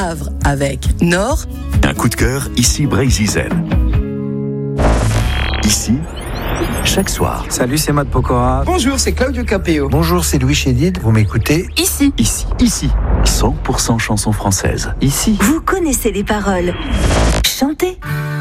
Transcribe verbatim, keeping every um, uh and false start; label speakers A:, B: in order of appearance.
A: Havre avec Nord.
B: Un coup de cœur, ici Brésil. Ici, chaque soir.
C: Salut, c'est Matt Pokora.
D: Bonjour, c'est Claudio Capéo.
E: Bonjour, c'est Louis Chédid. Vous m'écoutez?
A: Ici.
B: Ici, ici. cent pour cent chansons françaises. Ici.
F: Vous connaissez les paroles. Chantez.